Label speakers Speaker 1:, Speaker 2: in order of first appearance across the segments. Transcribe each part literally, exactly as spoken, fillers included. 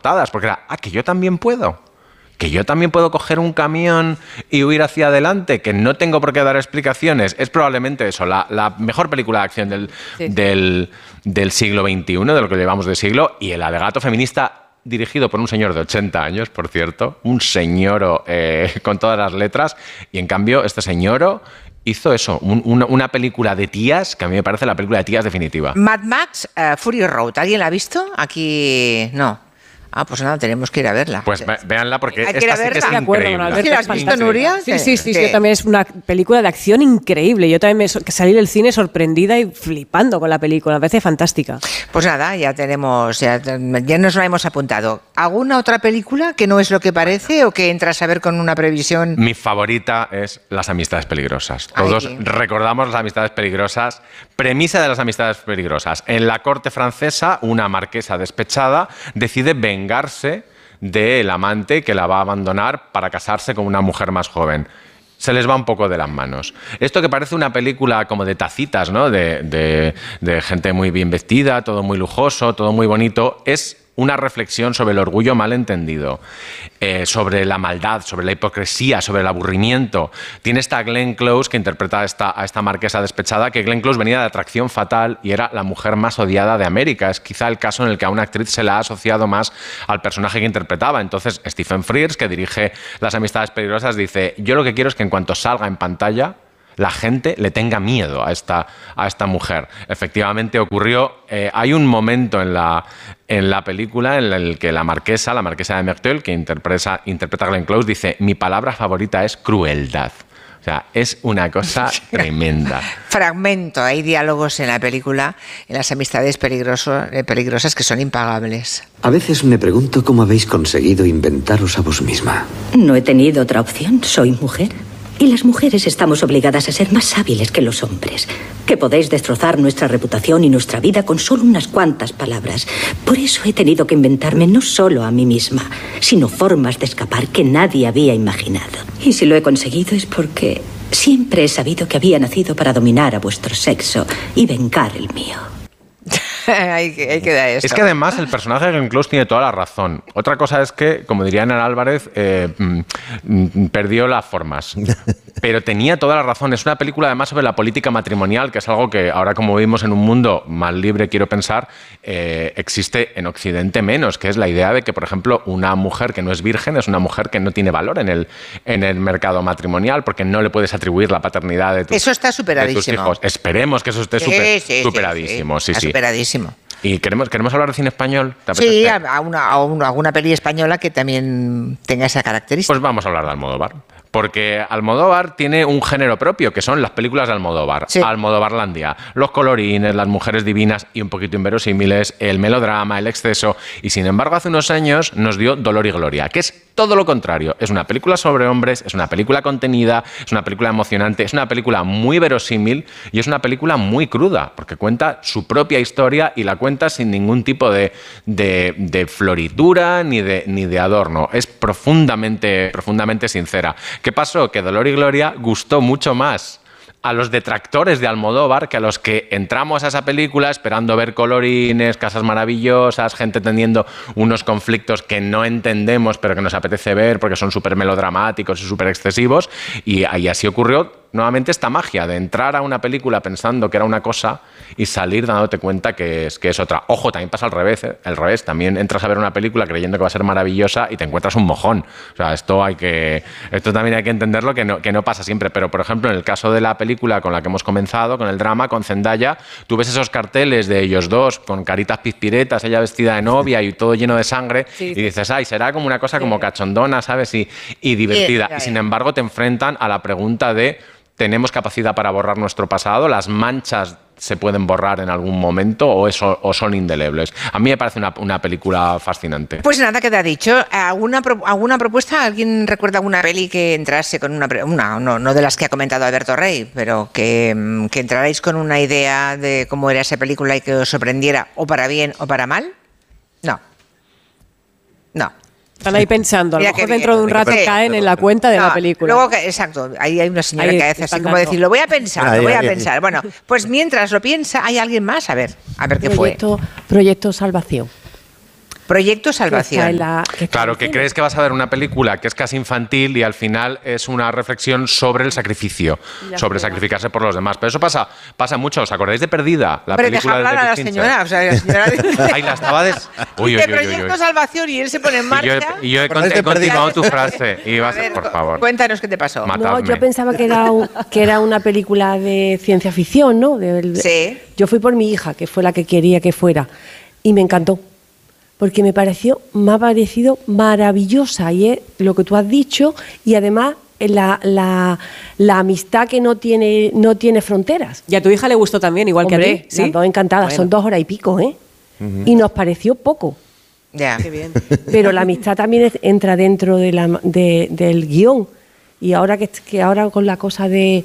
Speaker 1: patadas, porque era, ah, que yo también puedo. Que yo también puedo coger un camión y huir hacia adelante, que no tengo por qué dar explicaciones. Es probablemente eso, la, la mejor película de acción del, sí. del, del siglo veintiuno, de lo que llevamos de siglo, y el alegato feminista dirigido por un señor de ochenta años, por cierto, un señoro eh, con todas las letras, y en cambio este señoro hizo eso, un, una, una película de tías, que a mí me parece la película de tías definitiva.
Speaker 2: Mad Max, uh, Fury Road, ¿alguien la ha visto? Aquí no. Ah, pues nada, tenemos que ir a verla.
Speaker 1: Pues ve, véanla porque
Speaker 2: hay
Speaker 1: esta
Speaker 2: que ir a
Speaker 1: sí que
Speaker 2: verla.
Speaker 1: es
Speaker 2: De acuerdo,
Speaker 1: increíble.
Speaker 2: ¿Sí la has visto, Nuria?
Speaker 3: Sí, sí, sí, sí, yo también es una película de acción increíble. Yo también me salí del cine sorprendida y flipando con la película, me parece fantástica.
Speaker 2: Pues nada, ya tenemos, ya, ya nos la hemos apuntado. ¿Alguna otra película que no es lo que parece o que entras a ver con una previsión?
Speaker 1: Mi favorita es Las amistades peligrosas. Todos Ay. recordamos Las amistades peligrosas. Premisa de Las amistades peligrosas. En la corte francesa, una marquesa despechada decide vengarse del amante que la va a abandonar para casarse con una mujer más joven. Se les va un poco de las manos. Esto que parece una película como de tacitas, ¿no? De, de, de gente muy bien vestida, todo muy lujoso, todo muy bonito, es una reflexión sobre el orgullo mal entendido, eh, sobre la maldad, sobre la hipocresía, sobre el aburrimiento. Tiene esta Glenn Close que interpreta a esta, a esta marquesa despechada, que Glenn Close venía de Atracción Fatal y era la mujer más odiada de América. Es quizá el caso en el que a una actriz se la ha asociado más al personaje que interpretaba. Entonces Stephen Frears, que dirige Las amistades peligrosas, dice, yo lo que quiero es que en cuanto salga en pantalla la gente le tenga miedo a esta, a esta mujer. Efectivamente ocurrió. Eh, hay un momento en la, en la película en el que la marquesa, la marquesa de Merteuil, que interpreta, interpreta a Glenn Close, dice, mi palabra favorita es crueldad. O sea, es una cosa tremenda.
Speaker 2: Fragmento, hay diálogos en la película, en Las amistades peligroso, eh, peligrosas que son impagables.
Speaker 4: A veces me pregunto cómo habéis conseguido inventaros a vos misma.
Speaker 5: No he tenido otra opción, soy mujer. Y las mujeres estamos obligadas a ser más hábiles que los hombres, que podéis destrozar nuestra reputación y nuestra vida con solo unas cuantas palabras. Por eso he tenido que inventarme no solo a mí misma, sino formas de escapar que nadie había imaginado. Y si lo he conseguido es porque siempre he sabido que había nacido para dominar a vuestro sexo y vengar el mío.
Speaker 2: Ahí queda eso.
Speaker 1: Es que además el personaje de Glenn Close tiene toda la razón. Otra cosa es que, como diría Ana Álvarez, eh, mm, perdió las formas. Pero tenía toda la razón. Es una película además sobre la política matrimonial, que es algo que ahora, como vivimos en un mundo más libre, quiero pensar, eh, existe en Occidente menos, que es la idea de que, por ejemplo, una mujer que no es virgen es una mujer que no tiene valor en el, en el mercado matrimonial, porque no le puedes atribuir la paternidad de, tu,
Speaker 2: eso está superadísimo.
Speaker 1: de tus hijos. Esperemos que eso esté super,
Speaker 2: sí, sí,
Speaker 1: superadísimo. Sí, sí,
Speaker 2: sí, sí. Superadísimo.
Speaker 1: ¿Y queremos, queremos hablar de cine español?
Speaker 2: Sí, a una, a una, alguna peli española que también tenga esa característica.
Speaker 1: Pues vamos a hablar de Almodóvar. Porque Almodóvar tiene un género propio, que son las películas de Almodóvar. Sí. Almodóvarlandia, los colorines, las mujeres divinas y un poquito inverosímiles, el melodrama, el exceso. Y sin embargo, hace unos años nos dio Dolor y Gloria, que es todo lo contrario. Es una película sobre hombres, es una película contenida, es una película emocionante, es una película muy verosímil y es una película muy cruda, porque cuenta su propia historia y la cuenta sin ningún tipo de, de, de floritura ni de, ni de adorno. Es profundamente, profundamente sincera. ¿Qué pasó? Que Dolor y Gloria gustó mucho más a los detractores de Almodóvar que a los que entramos a esa película esperando ver colorines, casas maravillosas, gente teniendo unos conflictos que no entendemos pero que nos apetece ver porque son súper melodramáticos y súper excesivos. Y, y así ocurrió nuevamente esta magia de entrar a una película pensando que era una cosa y salir dándote cuenta que es, que es otra. Ojo, también pasa al revés, ¿eh? Al revés, también entras a ver una película creyendo que va a ser maravillosa y te encuentras un mojón. O sea, esto hay que, esto también hay que entenderlo, que no, que no pasa siempre. Pero, por ejemplo, en el caso de la película con la que hemos comenzado, con el drama, con Zendaya, tú ves esos carteles de ellos dos con caritas pizpiretas, ella vestida de novia y todo lleno de sangre, sí, sí. Y dices, ay, será como una cosa como cachondona, ¿sabes? Y, y divertida. Sí, y sin embargo te enfrentan a la pregunta de ¿tenemos capacidad para borrar nuestro pasado? ¿Las manchas se pueden borrar en algún momento o, eso, o son indelebles? A mí me parece una, una película fascinante.
Speaker 2: Pues nada, queda dicho. ¿Alguna, ¿Alguna propuesta? ¿Alguien recuerda alguna peli que entrase con una... una no, no de las que ha comentado Alberto Rey, pero que, que entrarais con una idea de cómo era esa película y que os sorprendiera o para bien o para mal? No. No.
Speaker 3: Están ahí pensando, a lo mejor dentro de un rato sí, caen en la cuenta de no, la película.
Speaker 2: Luego, exacto, ahí hay una señora ahí que hace así como decir, lo voy a pensar, ahí, lo voy a ahí, pensar. Ahí. Bueno, pues mientras lo piensa, hay alguien más, a ver, a ver qué
Speaker 6: proyecto,
Speaker 2: fue.
Speaker 6: Proyecto Salvación.
Speaker 2: Proyecto Salvación.
Speaker 6: Que la, que
Speaker 1: claro, que crees que vas a ver una película que es casi infantil y al final es una reflexión sobre el sacrificio, sobre sacrificarse por los demás. Pero eso pasa, pasa mucho. ¿Os acordáis de Perdida? La
Speaker 2: Pero
Speaker 1: película
Speaker 2: deja
Speaker 1: de
Speaker 2: hablar a la
Speaker 1: David
Speaker 2: señora. O sea, la señora dice,
Speaker 1: Ay, la estaba des... Uy, uy,
Speaker 2: de
Speaker 1: uy, uy,
Speaker 2: Proyecto
Speaker 1: uy.
Speaker 2: Salvación y él se pone en marcha.
Speaker 1: Y yo he, y yo he, con- he continuado tu frase. Y vas a ver, por favor.
Speaker 2: Cuéntanos qué te pasó.
Speaker 1: Matadme.
Speaker 6: No, yo pensaba que era, un- que era una película de ciencia ficción, ¿no? De-
Speaker 2: Sí.
Speaker 6: Yo fui por mi hija, que fue la que quería que fuera, y me encantó, porque me pareció, me ha parecido maravillosa, y es lo que tú has dicho, y además la, la, la amistad que no tiene, no tiene fronteras.
Speaker 3: Y a tu hija le gustó también, igual
Speaker 6: Hombre,
Speaker 3: que a ti. ¿Sí?
Speaker 6: las dos encantadas,
Speaker 3: Bueno.
Speaker 6: son dos horas y pico, ¿eh? Y nos pareció poco.
Speaker 2: Ya.
Speaker 3: Qué bien.
Speaker 6: Pero la amistad también es- entra dentro de la, de- del guión. Y ahora que, que ahora con la cosa de,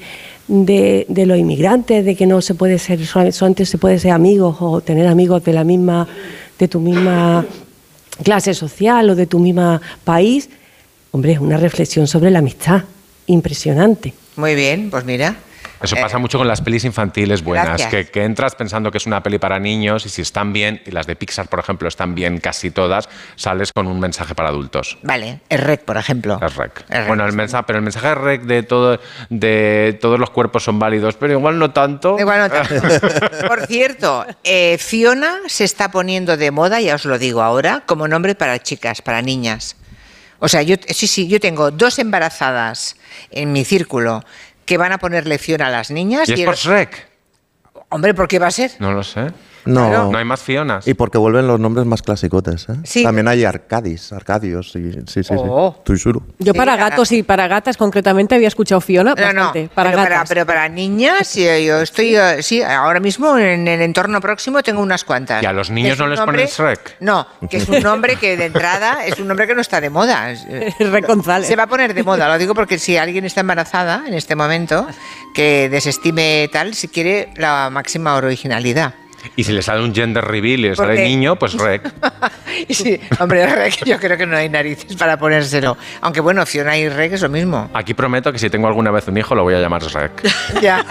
Speaker 6: de, de los inmigrantes, de que no se puede ser, solamente se puede ser amigos o tener amigos de la misma, de tu misma clase social o de tu misma país, hombre, es una reflexión sobre la amistad impresionante.
Speaker 2: Muy bien, pues mira.
Speaker 1: Eso
Speaker 2: Eh,
Speaker 1: pasa mucho con las pelis infantiles buenas,
Speaker 2: gracias.
Speaker 1: que, que entras pensando que es una peli para niños y si están bien, y las de Pixar, por ejemplo, están bien casi todas, sales con un mensaje para adultos.
Speaker 2: Vale, el R E C, por ejemplo.
Speaker 1: Es rec.
Speaker 2: Es rec.
Speaker 1: Bueno, el mensaje, pero el mensaje es rec de todo, de todos los cuerpos son válidos, pero igual no tanto.
Speaker 2: Igual no tanto. Por cierto, eh, Fiona se está poniendo de moda, ya os lo digo ahora, como nombre para chicas, para niñas. O sea, yo sí, sí, yo tengo dos embarazadas en mi círculo que van a ponerle Fiona a las niñas.
Speaker 1: ¿Y es
Speaker 2: el-
Speaker 1: por Shrek?
Speaker 2: Hombre, ¿por qué va a ser?
Speaker 1: No lo sé.
Speaker 7: No.
Speaker 2: Claro.
Speaker 1: No hay más Fionas.
Speaker 7: Y porque vuelven los nombres más clasicotes, ¿eh?
Speaker 2: Sí.
Speaker 7: También hay Arcadis, Arcadios, y, sí, sí,
Speaker 2: Oh.
Speaker 7: sí. Estoy seguro.
Speaker 3: Yo
Speaker 2: Sí,
Speaker 3: para
Speaker 2: a-
Speaker 3: gatos y para gatas concretamente había escuchado Fiona
Speaker 2: No, no,
Speaker 3: bastante. para
Speaker 2: pero,
Speaker 3: gatas.
Speaker 2: para, pero para niñas, eh, yo estoy, eh, sí, ahora mismo en el entorno próximo tengo unas cuantas.
Speaker 1: ¿Y a los niños
Speaker 2: Es
Speaker 1: no
Speaker 2: un
Speaker 1: les
Speaker 2: nombre-
Speaker 1: ponen Shrek?
Speaker 2: No, que es un nombre que de entrada es un nombre que no está de moda. Es, eh,
Speaker 3: Rec González.
Speaker 2: Se va a poner de moda, lo digo porque si alguien está embarazada en este momento, que desestime tal, si quiere la máxima originalidad.
Speaker 1: Y si le sale un gender reveal y le
Speaker 2: ¿Por
Speaker 1: sale
Speaker 2: qué?
Speaker 1: niño, pues Rec.
Speaker 2: Y sí, hombre, Rec, yo creo que no hay narices para ponérselo. Aunque bueno, Fiona y Rec es lo mismo.
Speaker 1: Aquí prometo que si tengo alguna vez un hijo lo voy a llamar Rec.
Speaker 2: Ya.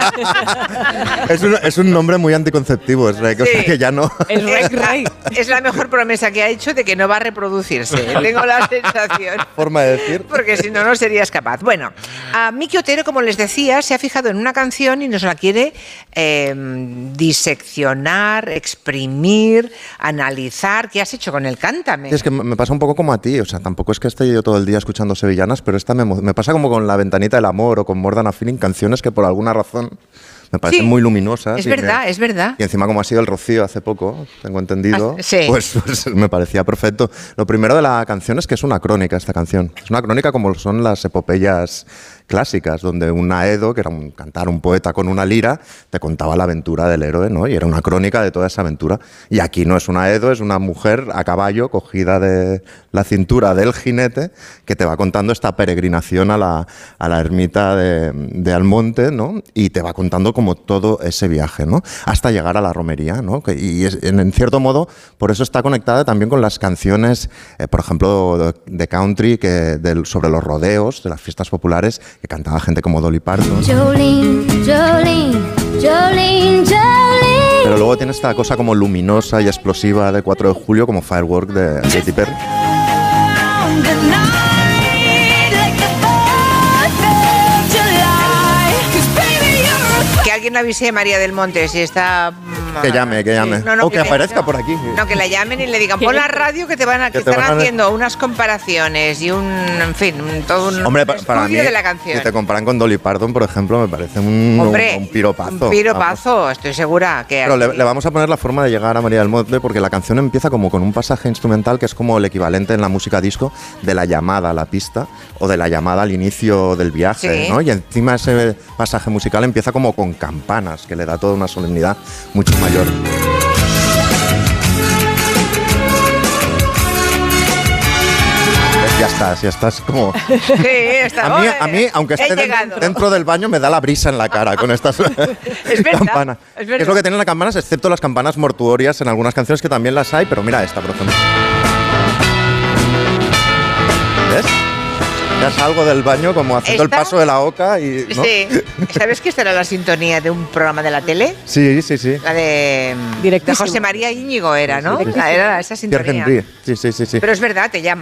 Speaker 7: Es un, es un nombre muy anticonceptivo, es Rec, o sea
Speaker 2: Sí.
Speaker 7: que ya no.
Speaker 3: Es Rec
Speaker 2: Es la,
Speaker 3: Rey.
Speaker 2: es la mejor promesa que ha hecho de que no va a reproducirse. Tengo la sensación.
Speaker 7: Forma de decir.
Speaker 2: Porque si no, no serías capaz. Bueno, a Miki Otero, como les decía, se ha fijado en una canción y nos la quiere eh, diseccionar, exprimir, analizar. ¿Qué has hecho con el Cántame?
Speaker 7: Es que me me pasa un poco como a ti, o sea, tampoco es que esté yo todo el día escuchando sevillanas, pero esta me, emo- me pasa como con La Ventanita del Amor o con More Than a Feeling, canciones que por alguna razón me parecen
Speaker 2: Sí,
Speaker 7: muy luminosas.
Speaker 2: es
Speaker 7: y me-
Speaker 2: verdad, es verdad.
Speaker 7: Y encima como ha sido el Rocío hace poco, tengo entendido,
Speaker 2: Ah, sí.
Speaker 7: pues, pues me parecía perfecto. Lo primero de la canción es que es una crónica esta canción. Es una crónica como son las epopeyas clásicas, donde un Aedo, que era un cantar, un poeta con una lira, te contaba la aventura del héroe, ¿no? Y era una crónica de toda esa aventura. Y aquí no es un Aedo, es una mujer a caballo cogida de la cintura del jinete que te va contando esta peregrinación a la, a la ermita de, de Almonte, ¿no? Y te va contando como todo ese viaje, ¿no? Hasta llegar a la romería, ¿no? Que- y es- en, en cierto modo, por eso está conectada también con las canciones, eh, por ejemplo, de, de country, que, del- sobre los rodeos, de las fiestas populares, que cantaba gente como Dolly Parton.
Speaker 8: Jolene, Jolene, Jolene, Jolene.
Speaker 7: Pero luego tiene esta cosa como luminosa y explosiva de cuatro de julio, como Firework de Katy Perry.
Speaker 8: The night like the fourth of July. 'Cause baby, you're a
Speaker 2: Que alguien avise a María del Monte si está... mm,
Speaker 7: Que llame, que llame.
Speaker 2: No, no,
Speaker 7: o que,
Speaker 2: le-
Speaker 7: aparezca
Speaker 2: no.
Speaker 7: por aquí.
Speaker 2: No, que la llamen y le digan, pon la radio que te van a, que
Speaker 7: Que te
Speaker 2: están
Speaker 7: van a-
Speaker 2: haciendo unas comparaciones y un, en fin, un- todo un
Speaker 7: Hombre, pa-
Speaker 2: estudio
Speaker 7: para mí,
Speaker 2: de la canción.
Speaker 7: si te comparan con Dolly Parton, por ejemplo, me parece un,
Speaker 2: Hombre,
Speaker 7: un, un piropazo.
Speaker 2: Un piropazo, estoy segura que...
Speaker 7: Pero le, le vamos a poner la forma de llegar a María del Monte porque la canción empieza como con un pasaje instrumental que es como el equivalente en la música disco de la llamada a la pista o de la llamada al inicio del viaje,
Speaker 2: Sí.
Speaker 7: ¿no? Y encima ese pasaje musical empieza como con campanas, que le da toda una solemnidad mucho mayor. Ya estás, ya estás como...
Speaker 2: Sí, está,
Speaker 7: A mí,
Speaker 2: ¡oh!
Speaker 7: a mí, aunque
Speaker 2: He
Speaker 7: esté den-
Speaker 2: llegado.
Speaker 7: dentro del baño, me da la brisa en la cara con estas
Speaker 2: verdad,
Speaker 7: campanas.
Speaker 2: es verdad.
Speaker 7: lo que tienen las campanas, excepto las campanas mortuorias en algunas canciones que también las hay, pero mira esta, por ejemplo. ¿Ves? Ya salgo del baño como haciendo
Speaker 2: ¿Esta?
Speaker 7: el paso de la oca y... ¿no?
Speaker 2: Sí. ¿Sabes que esta era la sintonía de un programa de la tele?
Speaker 7: Sí, sí, sí.
Speaker 2: La de, de José María Íñigo era, ¿no?
Speaker 7: Sí, sí, sí.
Speaker 2: Era esa sintonía.
Speaker 7: Pierre Henry. Sí, sí, sí, sí.
Speaker 2: Pero es verdad, te llamo.